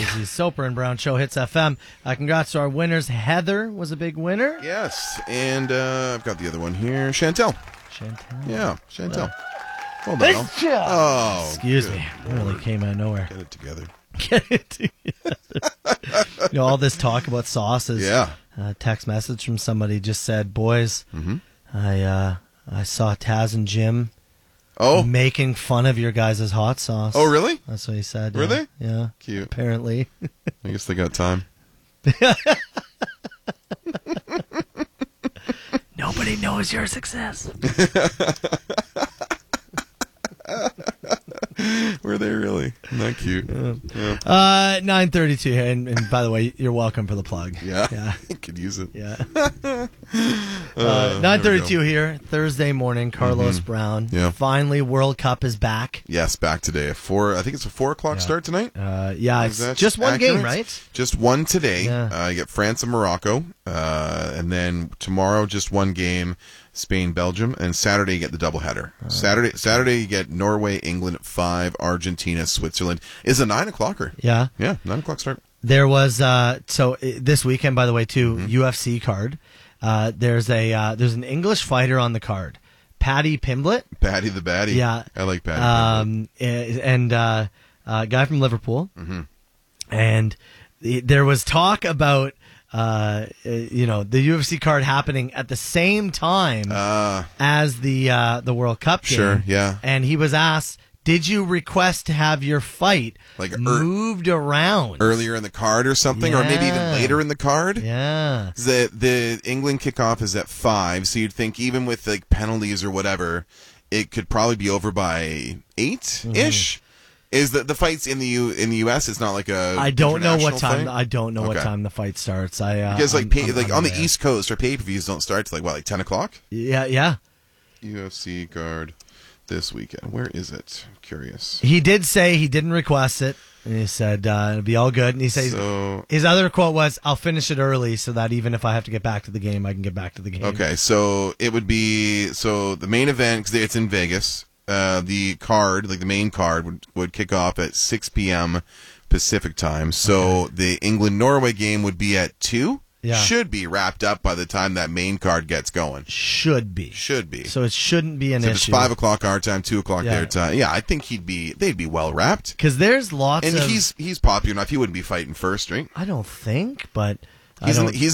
The Soper and Brown Show, Hits FM. Congrats to our winners. Heather was a big winner. Yes, and I've got the other one here. Chantel. Yeah, Chantel. Well done. Oh, excuse me. It really came out of nowhere. Get it together. All this talk about sauces. Yeah. Text message from somebody just said, boys, I saw Taz and Jim making fun of your guys' hot sauce. Oh, really? That's what he said. Were they? Yeah. Cute. Apparently. I guess they got time. Nobody knows your success. Were they really? Not cute. Yeah. 9:32 here, and by the way, you're welcome for the plug. Yeah. I could use it. Yeah. 9:32 here, Thursday morning. Carlos Brown. Yeah. Finally, World Cup is back. Yes, back today. I think it's a 4:00 start tonight. It's just one game, right? Just one today. Yeah. You get France and Morocco, and then tomorrow just one game. Spain, Belgium, and Saturday you get the doubleheader. Saturday you get Norway, England at 5, Argentina, Switzerland. Is a 9:00-er. Yeah. Yeah, 9:00 start. There was this weekend, by the way, too, UFC card. There's an English fighter on the card, Paddy Pimblett. Paddy the Baddie. Yeah, I like Paddy Pimblett. And a guy from Liverpool. And there was talk about the UFC card happening at the same time as the World Cup game. Sure, yeah. And he was asked, did you request to have your fight moved around earlier in the card or something, or maybe even later in the card? Yeah. The England kickoff is at 5, so you'd think even with like penalties or whatever, it could probably be over by 8-ish. Is the fights in the U.S.? It's not like a. I don't know what time. time. I don't know what time the fight starts. Because on the East Coast, our pay-per-views don't start till like 10 o'clock. Yeah. UFC card this weekend. Where is it? I'm curious. He did say he didn't request it. And he said it'll be all good. And he says his other quote was, "I'll finish it early so that even if I have to get back to the game, I can get back to the game." Okay, so it would be the main event because it's in Vegas. The card, like the main card, would kick off at 6 p.m. Pacific time. So the England-Norway game would be at 2. Yeah. Should be wrapped up by the time that main card gets going. Should be. So it shouldn't be an issue. If it's 5 o'clock our time, 2 o'clock their time. Yeah, I think they'd be well wrapped. Because there's lots and he's popular enough. He wouldn't be fighting first, right? I don't think, but he's